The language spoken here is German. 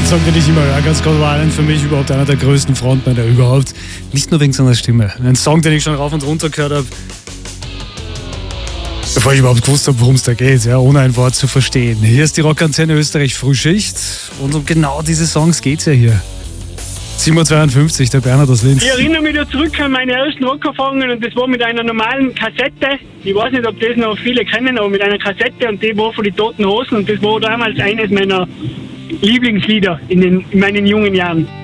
Ein Song, den ich immer höre, ganz Scott Weiland, für mich überhaupt einer der größten Frontmänner überhaupt. Nicht nur wegen seiner Stimme. Ein Song, den ich schon rauf und runter gehört habe, bevor ich überhaupt gewusst habe, worum es da geht, ja, ohne ein Wort zu verstehen. Hier ist die Rockantenne Österreich Frühschicht und um genau diese Songs geht's ja hier. 7:52 Uhr, der Bernhard aus Linz. Ich erinnere mich da zurück an meine ersten Rockerfahrungen und das war mit einer normalen Kassette. Ich weiß nicht, ob das noch viele kennen, aber mit einer Kassette und die war von den Toten Hosen und das war damals eines meiner Lieblingslieder in meinen jungen Jahren.